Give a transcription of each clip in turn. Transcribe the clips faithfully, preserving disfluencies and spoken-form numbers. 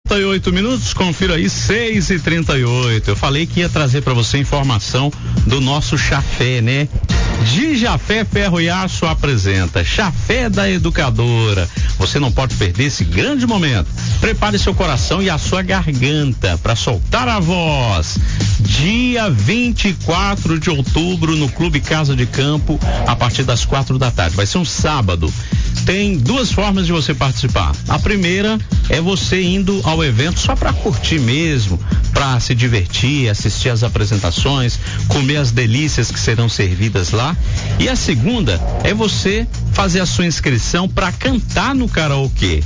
trinta e oito minutos, confira aí, seis e trinta e oito. Eu falei que ia trazer para você informação do nosso Chafé, né? De Jafé Ferro e Aço apresenta Chafé da Educadora. Você não pode perder esse grande momento. Prepare seu coração e a sua garganta para soltar a voz. Dia vinte e quatro de outubro no Clube Casa de Campo, a partir das quatro da tarde. Vai ser um sábado. Tem duas formas de você participar. A primeira é você indo ao evento só para curtir mesmo, para se divertir, assistir às apresentações, comer as delícias que serão servidas lá. E a segunda é você fazer a sua inscrição para cantar no karaokê.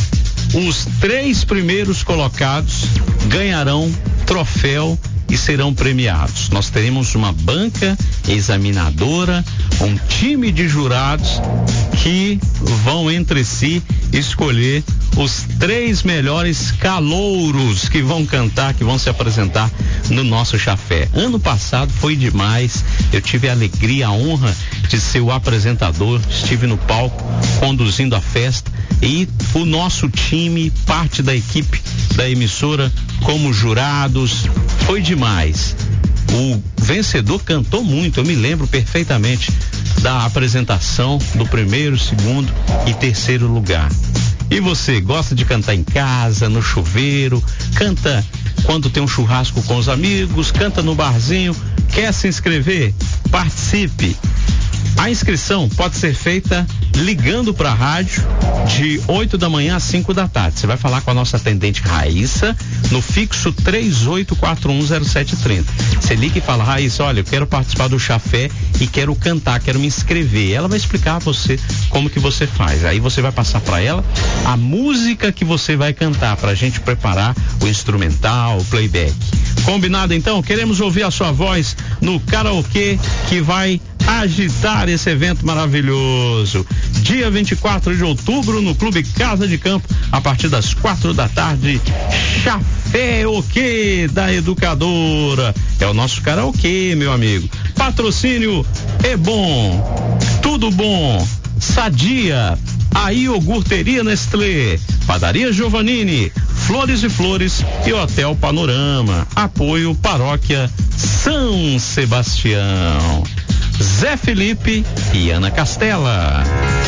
Os três primeiros colocados ganharão troféu e serão premiados. Nós teremos uma banca examinadora, um time de jurados que vão entre si escolher os três melhores calouros que vão cantar, que vão se apresentar no nosso Chafé. Ano passado foi demais, eu tive a alegria, a honra de ser o apresentador, estive no palco conduzindo a festa e o nosso time, parte da equipe da emissora como jurados, foi demais. O vencedor cantou muito, eu me lembro perfeitamente da apresentação do primeiro, segundo e terceiro lugar. E você gosta de cantar em casa, no chuveiro, canta quando tem um churrasco com os amigos, canta no barzinho, quer se inscrever? Participe. A inscrição pode ser feita ligando para a rádio de oito da manhã às cinco da tarde. Você vai falar com a nossa atendente Raíssa no fixo três oito quatro um zero sete três zero. Você liga e fala: Raíssa, olha, eu quero participar do Chafé e quero cantar, quero me inscrever. Ela vai explicar a você como que você faz. Aí você vai passar para ela a música que você vai cantar, para a gente preparar o instrumental, o playback. Combinado então? Queremos ouvir a sua voz no karaokê que vai agitar esse evento maravilhoso. Dia vinte e quatro de outubro no Clube Casa de Campo, a partir das quatro da tarde. Chafé o quê da Educadora? É o nosso karaokê, meu amigo. Patrocínio é bom, tudo bom, Sadia, a Iogurteria Nestlé, Padaria Giovannini, Flores e Flores e Hotel Panorama. Apoio Paróquia São Sebastião. Zé Felipe e Ana Castela.